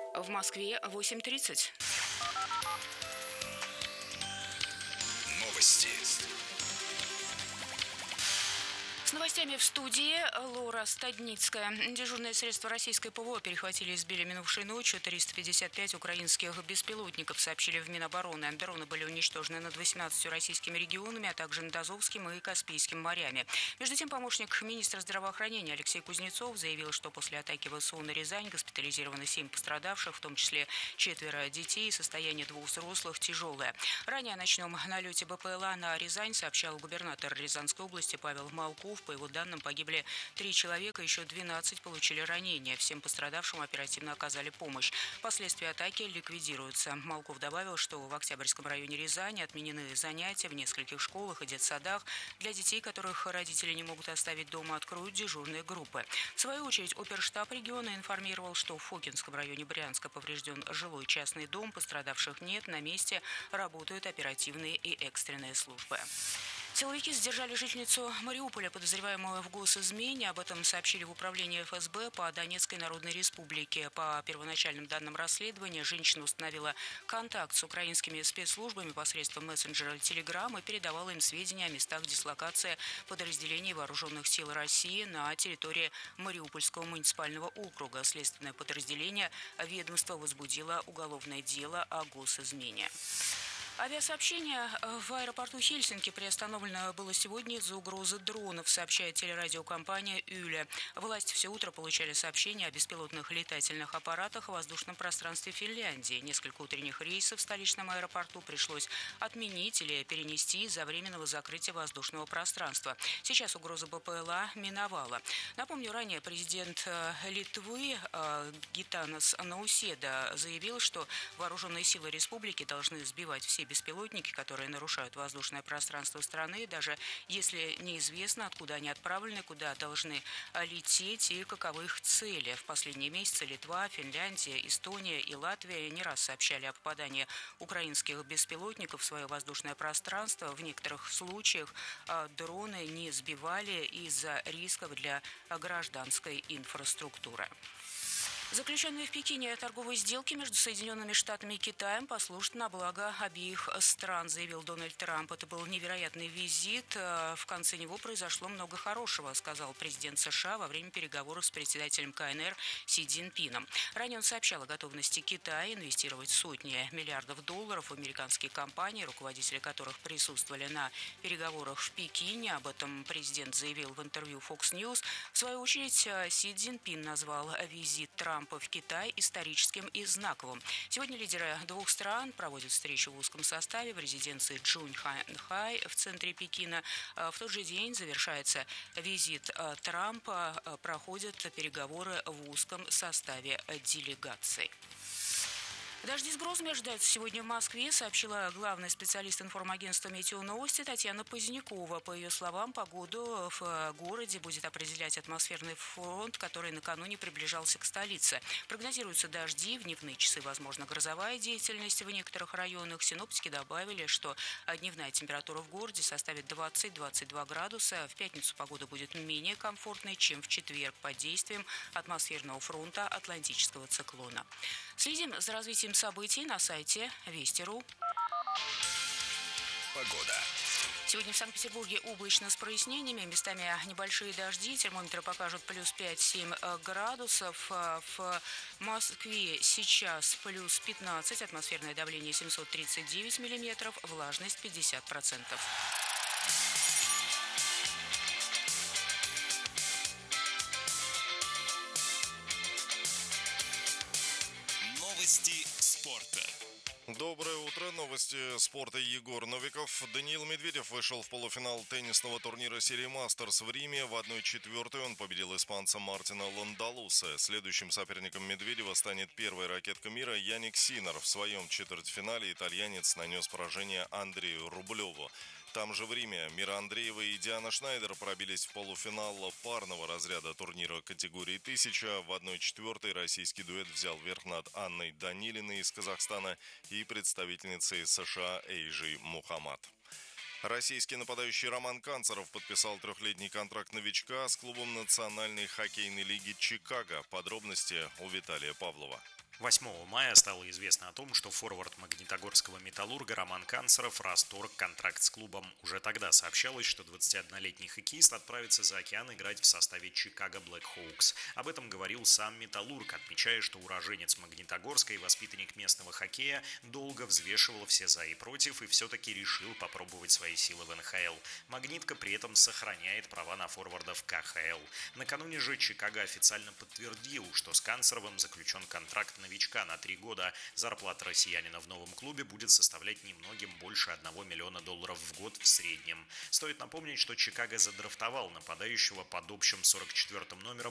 В Москве 8:30. Новости. С новостями в студии Лора Стадницкая. Дежурные средства российской ПВО перехватили и сбили минувшей ночью 355 украинских беспилотников, сообщили в Минобороны. Дроны были уничтожены над 18 российскими регионами, а также над Азовским и Каспийским морями. Между тем, помощник министра здравоохранения Алексей Кузнецов заявил, что после атаки ВСУ на Рязань госпитализировано 7 пострадавших, в том числе 4 детей, состояние 2 взрослых тяжелое. Ранее о ночном налете БПЛА на Рязань сообщал губернатор Рязанской области Павел Малков. По его данным, погибли 3 человека, еще 12 получили ранения. Всем пострадавшим оперативно оказали помощь. Последствия атаки ликвидируются. Малков добавил, что в Октябрьском районе Рязани отменены занятия в нескольких школах и детсадах. Для детей, которых родители не могут оставить дома, откроют дежурные группы. В свою очередь, оперштаб региона информировал, что в Фокинском районе Брянска поврежден жилой частный дом. Пострадавших нет. На месте работают оперативные и экстренные службы. Силовики задержали жительницу Мариуполя, подозреваемую в госизмене. Об этом сообщили в управлении ФСБ по Донецкой Народной Республике. По первоначальным данным расследования, женщина установила контакт с украинскими спецслужбами посредством мессенджера Telegram и передавала им сведения о местах дислокации подразделений Вооруженных сил России на территории Мариупольского муниципального округа. Следственное подразделение ведомства возбудило уголовное дело о госизмене. Авиасообщение в аэропорту Хельсинки приостановлено было сегодня из-за угрозы дронов, сообщает телерадиокомпания «Юля». Власти все утро получали сообщения о беспилотных летательных аппаратах в воздушном пространстве Финляндии. Несколько утренних рейсов в столичном аэропорту пришлось отменить или перенести из-за временного закрытия воздушного пространства. Сейчас угроза БПЛА миновала. Напомню, ранее президент Литвы Гитанас Науседа заявил, что вооруженные силы республики должны сбивать все беспилотники, которые нарушают воздушное пространство страны, даже если неизвестно, откуда они отправлены, куда должны лететь и каковы их цели. В последние месяцы Литва, Финляндия, Эстония и Латвия не раз сообщали о попадании украинских беспилотников в свое воздушное пространство. В некоторых случаях дроны не сбивали из-за рисков для гражданской инфраструктуры. Заключенные в Пекине торговые сделки между Соединенными Штатами и Китаем послужат на благо обеих стран, заявил Дональд Трамп. Это был невероятный визит. В конце него произошло много хорошего, сказал президент США во время переговоров с председателем КНР Си Цзиньпином. Ранее он сообщал о готовности Китая инвестировать сотни миллиардов долларов в американские компании, руководители которых присутствовали на переговорах в Пекине. Об этом президент заявил в интервью Fox News. В свою очередь, Си Цзиньпин назвал визит Трампа в Китай историческим и знаковым. Сегодня лидеры двух стран проводят встречу в узком составе в резиденции Чжунхай в центре Пекина. В тот же день завершается визит Трампа, проходят переговоры в узком составе делегаций. Дожди с грозами ожидаются сегодня в Москве, сообщила главный специалист информагентства «Метеоновости» Татьяна Позднякова. По ее словам, погоду в городе будет определять атмосферный фронт, который накануне приближался к столице. Прогнозируются дожди, в дневные часы возможна грозовая деятельность в некоторых районах. Синоптики добавили, что дневная температура в городе составит 20-22 градуса. В пятницу погода будет менее комфортной, чем в четверг, под действием атмосферного фронта Атлантического циклона. Следим за развитием событий на сайте Вести.ру. Погода. Сегодня в Санкт-Петербурге облачно с прояснениями, местами небольшие дожди, термометры покажут плюс 5-7 градусов. В Москве сейчас плюс 15, атмосферное давление 739 миллиметров, влажность 50%. Новости спорта. Доброе утро. Новости спорта. Егор Новиков. Даниил Медведев вышел в полуфинал теннисного турнира серии «Мастерс» в Риме. В 1/4 он победил испанца Мартина Ландалуса. Следующим соперником Медведева станет первая ракетка мира Яник Синнер. В своем четвертьфинале итальянец нанес поражение Андрею Рублеву. Там же в Риме Мира Андреева и Диана Шнайдер пробились в полуфинал парного разряда турнира категории 1000. В 1/4 российский дуэт взял верх над Анной Данилиной из Казахстана и представительницей США Эйжей Мухаммад. Российский нападающий Роман Канцаров подписал 3-летний контракт новичка с клубом Национальной хоккейной лиги Чикаго. Подробности у Виталия Павлова. 8 мая стало известно о том, что форвард магнитогорского «Металлурга» Роман Канцеров расторг контракт с клубом. Уже тогда сообщалось, что 21-летний хоккеист отправится за океан играть в составе Чикаго Блэкхоукс. Об этом говорил сам «Металлург», отмечая, что уроженец Магнитогорска и воспитанник местного хоккея долго взвешивал все за и против и все-таки решил попробовать свои силы в НХЛ. «Магнитка» при этом сохраняет права на форварда в КХЛ. Накануне же Чикаго официально подтвердил, что с Канцеровым заключен контракт новичка на 3 года. Зарплата россиянина в новом клубе будет составлять немногим больше $1 миллиона в год в среднем. Стоит напомнить, что Чикаго задрафтовал нападающего под общим 44-м номером